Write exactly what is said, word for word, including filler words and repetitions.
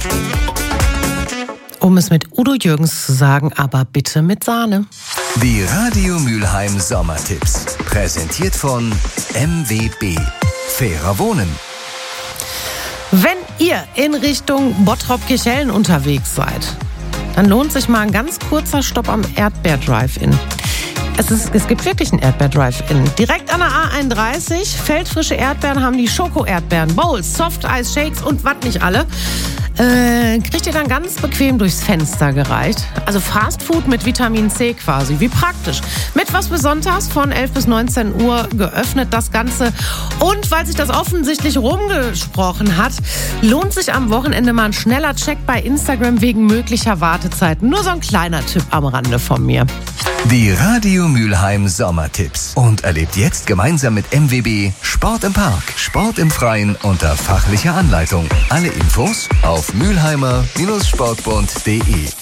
Um es mit Udo Jürgens zu sagen, aber bitte mit Sahne. Die Radio Mülheim Sommertipps. Präsentiert von M W B. Fairer Wohnen. Wenn ihr in Richtung Bottrop-Kirchhellen unterwegs seid, dann lohnt sich mal ein ganz kurzer Stopp am Erdbeer-Drive-In. Es, ist, es gibt wirklich einen Erdbeer-Drive-In. Direkt an der A einunddreißig, feldfrische Erdbeeren haben die Schoko-Erdbeeren, Bowls, Soft-Eis-Shakes und was nicht alle. Äh, kriegt ihr dann ganz bequem durchs Fenster gereicht. Also Fastfood mit Vitamin C quasi, wie praktisch. Mit was Besonderes von elf bis neunzehn Uhr geöffnet das Ganze. Und weil sich das offensichtlich rumgesprochen hat, lohnt sich am Wochenende mal ein schneller Check bei Instagram wegen möglicher Wartezeiten. Nur so ein kleiner Tipp am Rande von mir. Die Radio Mülheim Sommertipps. Und erlebt jetzt gemeinsam mit M W B Sport im Park, Sport im Freien unter fachlicher Anleitung. Alle Infos auf mülheimer Bindestrich sportbund punkt de.